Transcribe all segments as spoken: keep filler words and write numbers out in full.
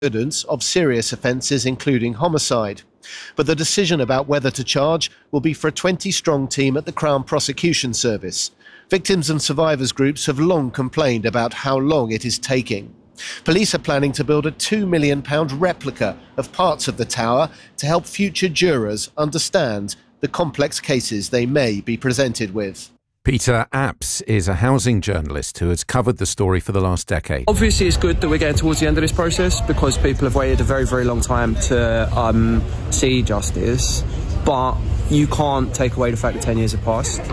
evidence of serious offences, including homicide. But the decision about whether to charge will be for a twenty-strong team at the Crown Prosecution Service. Victims and survivors groups have long complained about how long it is taking. Police are planning to build a two million pounds replica of parts of the tower to help future jurors understand the complex cases they may be presented with. Peter Apps is a housing journalist who has covered the story for the last decade. Obviously, it's good that we're getting towards the end of this process because people have waited a very, very long time to um, see justice. But you can't take away the fact that ten years have passed.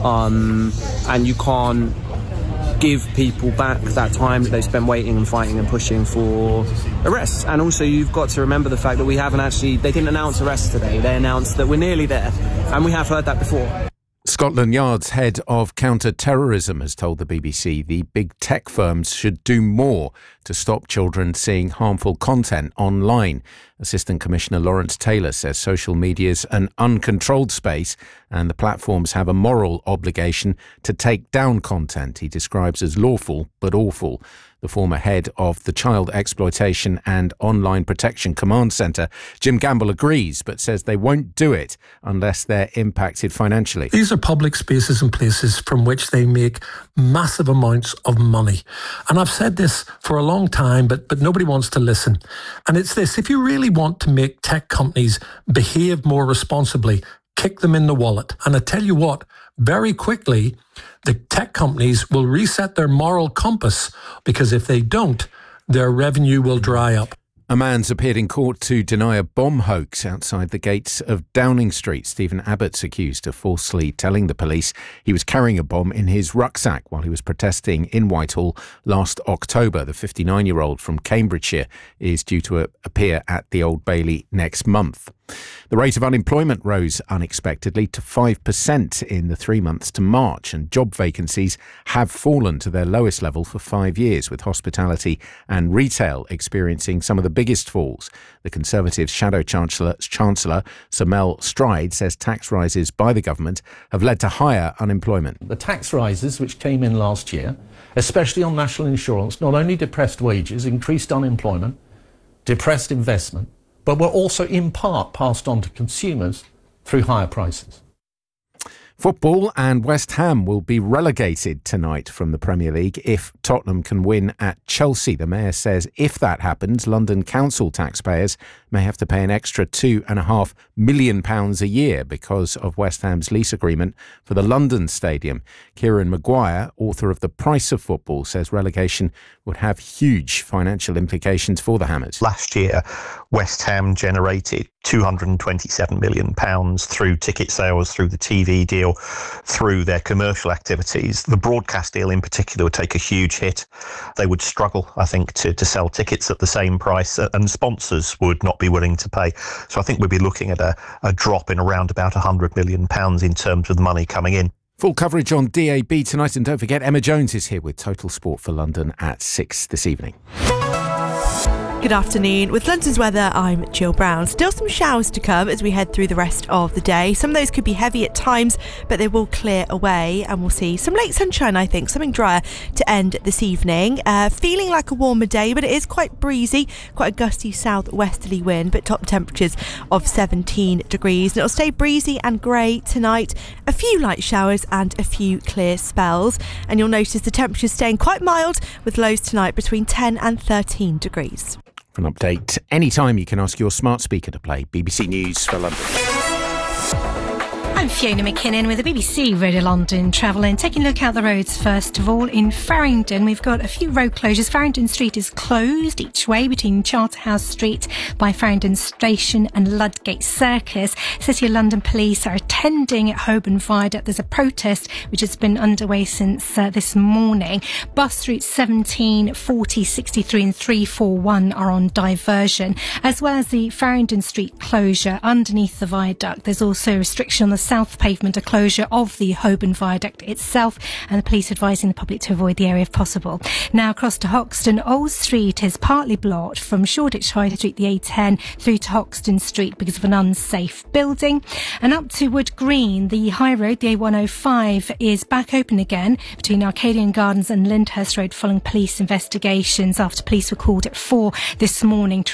Um, and you can't give people back that time that they've spent waiting and fighting and pushing for arrests. And also, you've got to remember the fact that we haven't actually... They didn't announce arrests today. They announced that we're nearly there. And we have heard that before. Scotland Yard's head of counter-terrorism has told the B B C the big tech firms should do more to stop children seeing harmful content online. Assistant Commissioner Lawrence Taylor says social media's an uncontrolled space and the platforms have a moral obligation to take down content he describes as lawful but awful. The former head of the Child Exploitation and Online Protection Command Centre, Jim Gamble, agrees, but says they won't do it unless they're impacted financially. These are public spaces and places from which they make massive amounts of money. And I've said this for a long time, but, but nobody wants to listen. And it's this: if you really want to make tech companies behave more responsibly, kick them in the wallet. And I tell you what, very quickly, the tech companies will reset their moral compass, because if they don't, their revenue will dry up. A man's appeared in court to deny a bomb hoax outside the gates of Downing Street. Stephen Abbott's accused of falsely telling the police he was carrying a bomb in his rucksack while he was protesting in Whitehall last October. The fifty-nine-year-old from Cambridgeshire is due to appear at the Old Bailey next month. The rate of unemployment rose unexpectedly to five percent in the three months to March, and job vacancies have fallen to their lowest level for five years, with hospitality and retail experiencing some of the biggest falls. The Conservatives' Shadow Chancellor, Chancellor Sir Mel Stride says tax rises by the government have led to higher unemployment. The tax rises which came in last year, especially on national insurance, not only depressed wages, increased unemployment, depressed investment, but were also in part passed on to consumers through higher prices. Football, and West Ham will be relegated tonight from the Premier League if Tottenham can win at Chelsea. The Mayor says if that happens, London council taxpayers may have to pay an extra two and a half million pounds a year because of West Ham's lease agreement for the London Stadium. Kieran Maguire, author of The Price of Football, says relegation would have huge financial implications for the Hammers. Last year, West Ham generated two hundred twenty-seven million pounds through ticket sales, through the T V deal, through their commercial activities. The broadcast deal in particular would take a huge hit. They would struggle, I think, to, to sell tickets at the same price, and sponsors would not be willing to pay. So I think we'd be looking at a, a drop in around about one hundred million pounds in terms of the money coming in. Full coverage on D A B tonight, and don't forget Emma Jones is here with Total Sport for London at six this evening. Good afternoon. With London's weather, I'm Jill Brown. Still some showers to come as we head through the rest of the day. Some of those could be heavy at times, but they will clear away, and we'll see some late sunshine, I think, something drier to end this evening. Uh, feeling like a warmer day, but it is quite breezy, quite a gusty southwesterly wind, but top temperatures of seventeen degrees. And it'll stay breezy and grey tonight. A few light showers and a few clear spells. And you'll notice the temperatures staying quite mild, with lows tonight between ten and thirteen degrees. For an update anytime, you can ask your smart speaker to play B B C News for London. I'm Fiona McKinnon with the B B C Radio London Travel, and taking a look out the roads first of all. In Farringdon, we've got a few road closures. Farringdon Street is closed each way between Charterhouse Street by Farringdon Station and Ludgate Circus. City of London Police are attending at Holborn Viaduct. There's a protest which has been underway since uh, this morning. Bus routes seventeen, forty, sixty-three and three forty-one are on diversion, as well as the Farringdon Street closure underneath the viaduct. There's also a restriction on the south pavement, a closure of the Holborn Viaduct itself, and the police advising the public to avoid the area if possible. Now across to Hoxton, Old Street is partly blocked from Shoreditch High Street, the A ten, through to Hoxton Street because of an unsafe building. And up to Wood Green, the high road, the A one oh five, is back open again between Arcadian Gardens and Lyndhurst Road following police investigations after police were called at four this morning to